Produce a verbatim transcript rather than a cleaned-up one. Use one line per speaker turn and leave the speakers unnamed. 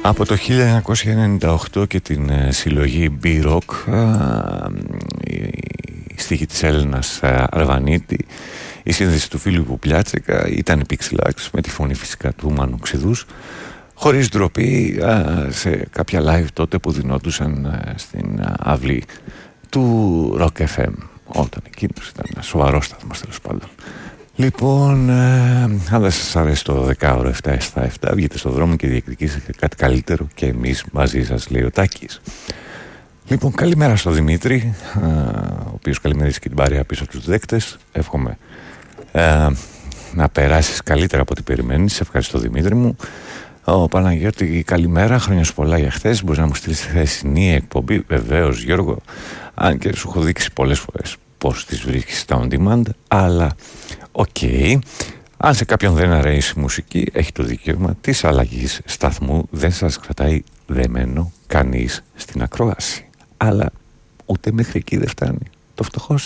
Από το χίλια εννιακόσια ενενήντα οκτώ και την ε, συλλογή B-Rock, ε, η στίχη της Έλενας ε, Αρβανίτη, η σύνδεση του Φίλιππου Πλιάτσεκα, ήταν η Pixelax με τη φωνή φυσικά του Μάνου Ξηδούς, χωρίς ντροπή, ε, σε κάποια live τότε που δινόντουσαν ε, στην ε, αυλή του Rock εφ εμ, όταν εκείνος ήταν ένα σοβαρό σταθμός τέλος πάντων. Λοιπόν, ε, αν δεν σας αρέσει το δεκάωρο επτά στα επτά, βγείτε στον δρόμο και διεκδικήσετε κάτι καλύτερο και εμείς μαζί σας, λέει ο Τάκης. Λοιπόν, καλημέρα στο Δημήτρη, ε, ο οποίος καλημερίζει και την παρέα πίσω από τους δέκτες. Εύχομαι ε, να περάσεις καλύτερα από ό,τι περιμένεις. Σε ευχαριστώ, Δημήτρη μου. Ο Παναγιώτη, καλημέρα, χρόνια σου πολλά για χθες. Μπορείς να μου στείλεις τη χθεσινή εκπομπή? Βεβαίως, Γιώργο, αν και σου έχω δείξει πολλές φορές πώς τις βρίσκεις στα on demand, αλλά οκ. Okay. Αν σε κάποιον δεν αρέσει η μουσική, έχει το δικαίωμα της αλλαγής σταθμού. Δεν σας κρατάει δεμένο κανείς στην ακρόαση. Αλλά ούτε μέχρι εκεί δεν φτάνει το φτωχό